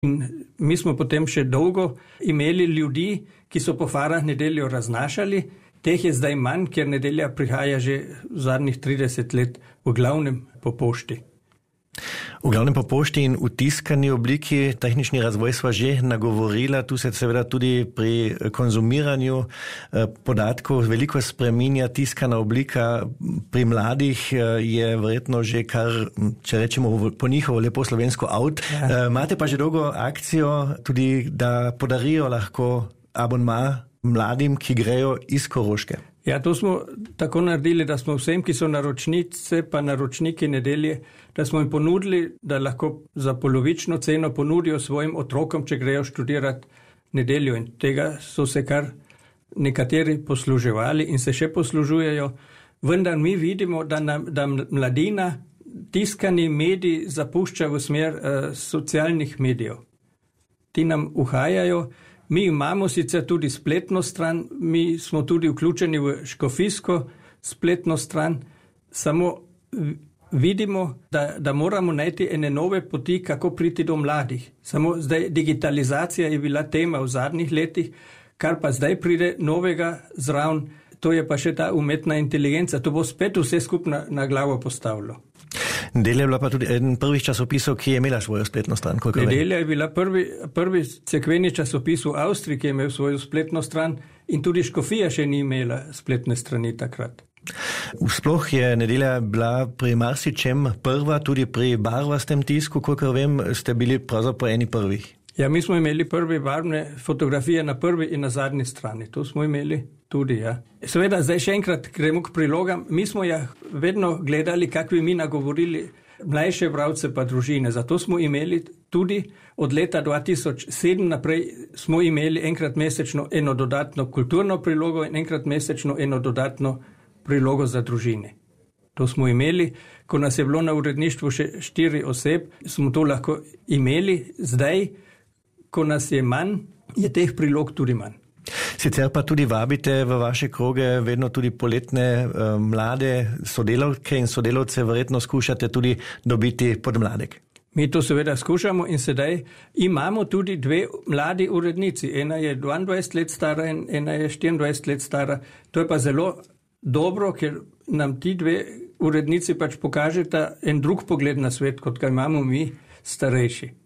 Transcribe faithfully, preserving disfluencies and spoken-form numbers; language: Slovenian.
In mi smo potem še dolgo imeli ljudi, ki so po farah nedeljo raznašali. Teh je zdaj manj, ker nedelja prihaja že v zadnjih trideset let v glavnem po pošti. V glavnem po pošti in v tiskani obliki tehnični razvoj sva že nagovorila, tu se seveda tudi pri konzumiranju podatkov veliko spreminja tiskana oblika. Pri mladih je verjetno že kar, če rečemo po njihovo lepo slovensko out. Ja. Imate pa že dolgo akcijo tudi, da podarijo lahko abonma mladim, ki grejo iz Koroške. Ja, to smo tako naredili, da smo vsem, ki so naročnice pa naročniki nedelje, da smo jim ponudili, da lahko za polovično ceno ponudijo svojim otrokom, če grejo študirati nedeljo. In tega so se kar nekateri posluževali in se še poslužujejo. Vendar mi vidimo, da, nam, da mladina tiskani medij zapušča v smer uh, socialnih medijev. Ti nam uhajajo. Mi imamo sicer tudi spletno stran, mi smo tudi vključeni v škofijsko spletno stran, samo vidimo, da, da moramo najti ene nove poti, kako priti do mladih. Samo zdaj digitalizacija je bila tema v zadnjih letih, kar pa zdaj pride novega zraven, to je pa še ta umetna inteligenca, to bo spet vse skupaj na glavo postavilo. Nedelja je bila pa tudi eden prvih časopisov, ki je imela svojo spletno stran. Nedelja je bila prvi, prvi cerkveni časopis v Avstriji, ki je imel svojo spletno stran in tudi Škofija še ni imela spletne strani takrat. Sploh je Nedelja bila pri marsičem prva, tudi pri barvastem tisku, kolikor vem, ste bili pravzaprav eni prvih. Ja, mi smo imeli prve barvne fotografije na prvi in na zadnji strani. To smo imeli tudi, ja. Seveda, zdaj še enkrat gremo k prilogam. Mi smo ja vedno gledali, kako bi mi nagovorili mlajše bralce pa družine. Zato smo imeli tudi od leta dva tisoč sedem naprej smo imeli enkrat mesečno eno dodatno kulturno prilogo in enkrat mesečno eno dodatno prilogo za družine. To smo imeli, ko nas je bilo na uredništvu še štiri oseb, smo to lahko imeli. Zdaj, ko nas je manj, je teh prilog tudi manj. Sicer pa tudi vabite v vaše kroge vedno tudi poletne uh, mlade sodelavke in sodelavce, verjetno skušate tudi dobiti podmladek. Mi to seveda skušamo in sedaj imamo tudi dve mladi urednici. Ena je dvaindvajset let stara in ena je štiriindvajset let stara. To je pa zelo dobro, ker nam ti dve urednici pač pokažeta en drug pogled na svet, kot ga imamo mi starejši.